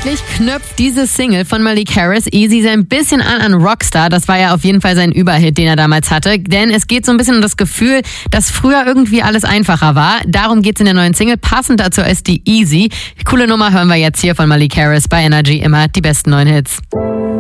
Tatsächlich knüpft diese Single von Malik Harris, Easy, so ein bisschen an Rockstar. Das war ja auf jeden Fall sein Überhit, den er damals hatte. Denn es geht so ein bisschen um das Gefühl, dass früher irgendwie alles einfacher war. Darum geht's in der neuen Single. Passend dazu ist die Easy. Coole Nummer hören wir jetzt hier von Malik Harris bei Energy. Immer die besten neuen Hits.